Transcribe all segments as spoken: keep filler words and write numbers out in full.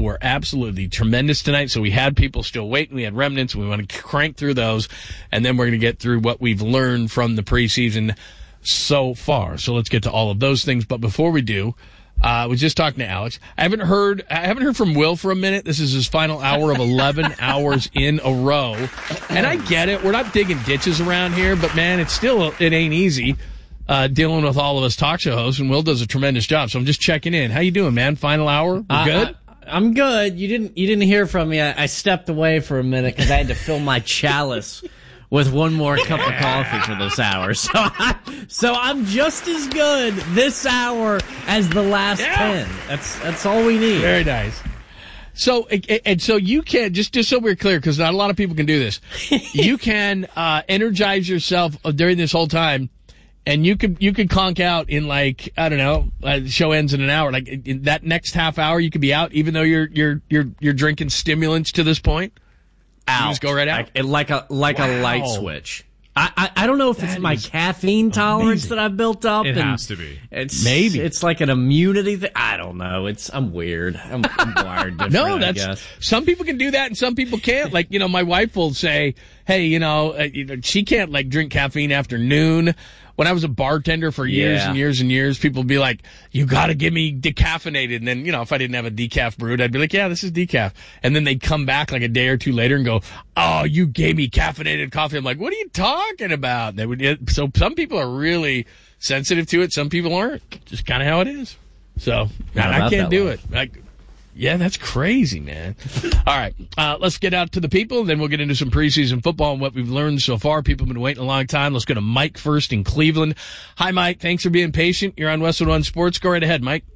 were absolutely tremendous tonight. So we had people still waiting. We had remnants. We want to crank through those, and then we're going to get through what we've learned from the preseason so far. So let's get to all of those things. But before we do, uh, I was just talking to Alex. I haven't heard. I haven't heard from Will for a minute. This is his final hour of eleven hours in a row, and I get it. We're not digging ditches around here, but man, it's still it ain't easy. Uh, dealing with all of us talk show hosts, and Will does a tremendous job. So I'm just checking in. How you doing, man? Final hour? We're uh, good? I, I'm good. You didn't you didn't hear from me. I, I stepped away for a minute because I had to fill my chalice with one more cup of coffee for this hour. So, I, so I'm just as good this hour as the last yeah. ten. That's that's all we need. Very nice. So, and so you can, just, just so we're clear, because not a lot of people can do this, you can uh, energize yourself during this whole time. And you could you could conk out in like I don't know, uh, the show ends in an hour. Like in that next half hour, you could be out, even though you're you're you're you're drinking stimulants to this point. Out, you just go right out, like, like a like wow. a light switch. I, I I don't know if that it's my caffeine tolerance amazing. that I've built up. It and has to be. It's maybe it's like an immunity thing. I don't know. It's I'm weird. I'm, I'm wired different. No, that's I guess. Some people can do that and some people can't. Like you know, my wife will say, "Hey, you know, uh, you know she can't like drink caffeine after noon." When I was a bartender for years yeah. and years and years, people would be like, you got to give me decaffeinated. And then, you know, if I didn't have a decaf brewed, I'd be like, yeah, this is decaf. And then they'd come back like a day or two later and go, oh, you gave me caffeinated coffee. I'm like, what are you talking about? They would, so some people are really sensitive to it. Some people aren't. Just kind of how it is. So I, I can't do life. it. Like, yeah, that's crazy, man. All right, uh, let's get out to the people, and then we'll get into some preseason football and what we've learned so far. People have been waiting a long time. Let's go to Mike first in Cleveland. Hi, Mike. Thanks for being patient. You're on Westwood One Sports. Go right ahead, Mike.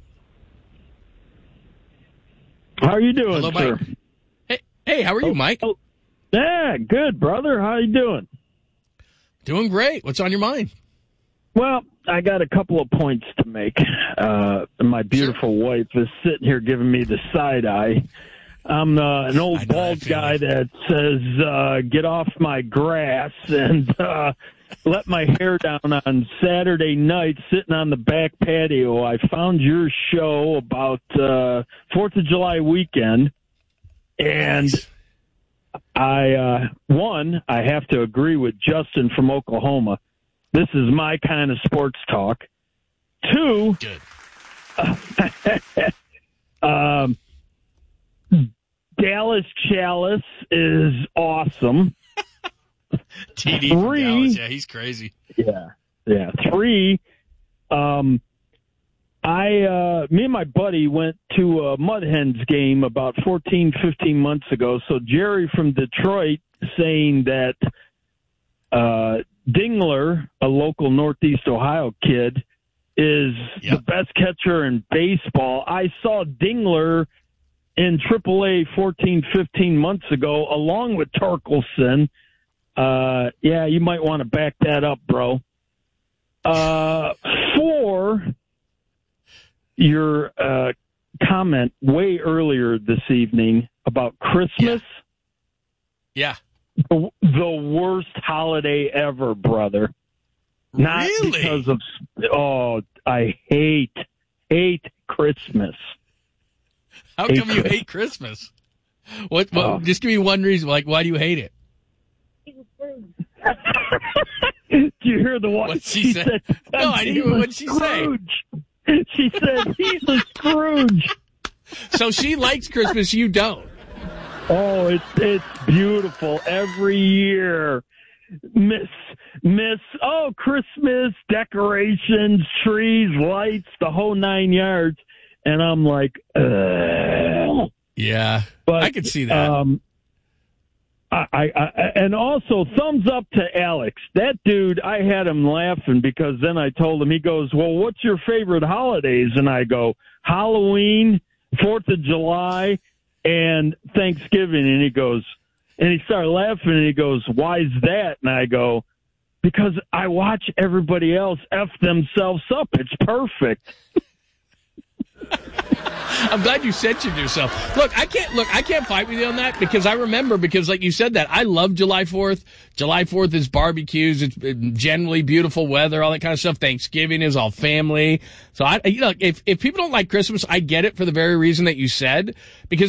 How are you doing, Hello, sir? Mike. Hey, hey, how are you, Mike? Oh, yeah, good, brother. How you doing? Doing great. What's on your mind? Well, I got a couple of points to make. Uh, my beautiful sure. wife is sitting here giving me the side eye. I'm uh, an old bald guy that says, uh, get off my grass and uh, let my hair down on Saturday night sitting on the back patio. I found your show about uh, fourth of July weekend, and I, uh, one, I have to agree with Justin from Oklahoma. This is my kind of sports talk. Two, um, Dallas Chalice is awesome. T D from Dallas, yeah, he's crazy. Yeah, yeah. Three, um, I, uh, me and my buddy went to a Mud Hens game about fourteen, fifteen months ago. So Jerry from Detroit saying that, uh, Dingler, a local Northeast Ohio kid, is yep. the best catcher in baseball. I saw Dingler in triple A fourteen, fifteen months ago, along with Torkelson. Uh, yeah, you might want to back that up, bro. Uh, four, your uh, comment way earlier this evening about Christmas. Yeah. yeah. The, the worst holiday ever, brother. Not really? because of, oh, I hate, hate Christmas. How hate come you Christmas. hate Christmas? What, what Oh. Just give me one reason. Like, why do you hate it? Did you hear the one? What she, she said? said no, I didn't hear what she Scrooge. say. She said, he's a Scrooge. So she likes Christmas, you don't. Oh, it's it's beautiful every year. Miss, miss, oh, Christmas, decorations, trees, lights, the whole nine yards. And I'm like, ugh. Yeah, but, I could see that. Um, I, I, I, and also, thumbs up to Alex. That dude, I had him laughing because then I told him, he goes, well, what's your favorite holidays? And I go, Halloween, fourth of July, and Thanksgiving. And he goes, and he started laughing, and he goes, why is that? And I go, because I watch everybody else F themselves up. It's perfect. I'm glad you censored yourself. Look, I can't look. I can't fight with you on that because I remember because, like you said, that I love July fourth. July fourth is barbecues. It's generally beautiful weather, all that kind of stuff. Thanksgiving is all family. So I, you know, if if people don't like Christmas, I get it for the very reason that you said because.